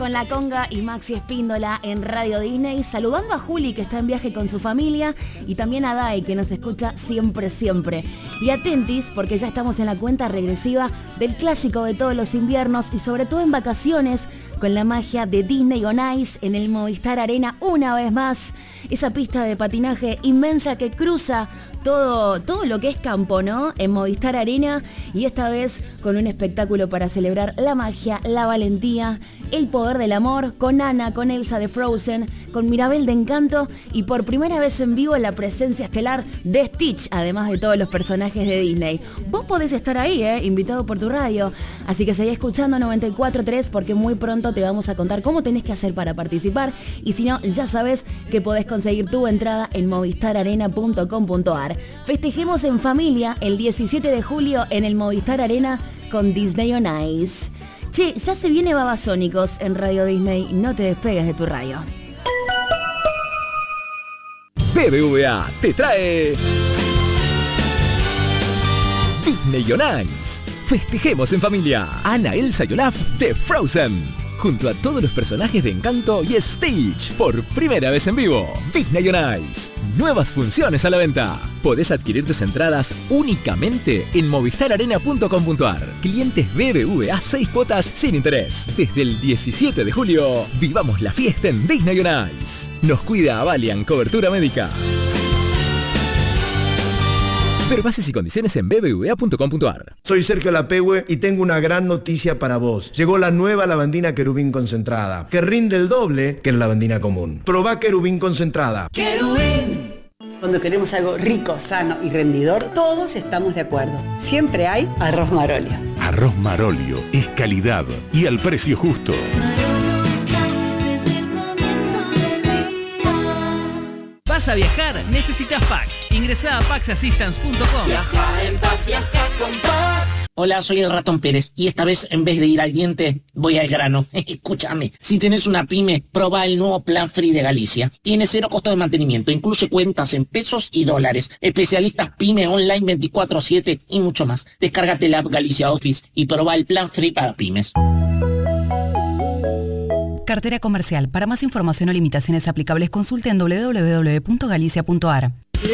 Con La Conga y Maxi Espíndola en Radio Disney, saludando a Juli que está en viaje con su familia y también a Dai que nos escucha siempre, siempre. Y atentis porque ya estamos en la cuenta regresiva del clásico de todos los inviernos y sobre todo en vacaciones con la magia de Disney on Ice en el Movistar Arena una vez más. Esa pista de patinaje inmensa que cruza todo lo que es campo, ¿no? En Movistar Arena y esta vez con un espectáculo para celebrar la magia, la valentía, el poder del amor, con Anna, con Elsa de Frozen, con Mirabel de Encanto y por primera vez en vivo la presencia estelar de Stitch, además de todos los personajes de Disney. Vos podés estar ahí, invitado por tu radio, así que seguí escuchando 94.3 porque muy pronto te vamos a contar cómo tenés que hacer para participar y si no, ya sabes que podés conseguir tu entrada en movistararena.com.ar. Festejemos en familia el 17 de julio en el Movistar Arena con Disney on Ice. Che, ya se viene Babasónicos en Radio Disney, no te despegues de tu radio. BBVA te trae Disney on Ice. Festejemos en familia. Anna, Elsa y Olaf de Frozen. Junto a todos los personajes de Encanto y Stitch, por primera vez en vivo. Disney on Ice. Nuevas funciones a la venta. Podés adquirir tus entradas únicamente en movistararena.com.ar. Clientes BBVA 6 cuotas sin interés. Desde el 17 de julio, vivamos la fiesta en Disney on Ice. Nos cuida Avalian Cobertura Médica. Ver bases y condiciones en bbva.com.ar. Soy Sergio Lapehue y tengo una gran noticia para vos. Llegó la nueva lavandina Querubín concentrada, que rinde el doble que la lavandina común. Probá Querubín concentrada. ¡Querubín! Cuando queremos algo rico, sano y rendidor, todos estamos de acuerdo. Siempre hay arroz Marolio. Arroz Marolio es calidad y al precio justo. ¿Vas a viajar? Necesitas Pax. Ingresá a paxassistance.com. Viaja en paz, viaja con Pax. Hola, soy el Ratón Pérez y esta vez en vez de ir al diente, voy al grano. Escúchame, si tenés una pyme, probá el nuevo Plan Free de Galicia. Tiene 0 costo de mantenimiento, incluye cuentas en pesos y dólares, especialistas pyme online 24/7 y mucho más. Descárgate la app Galicia Office y probá el Plan Free para pymes. Cartera comercial. Para más información o limitaciones aplicables consulte en www.galicia.ar.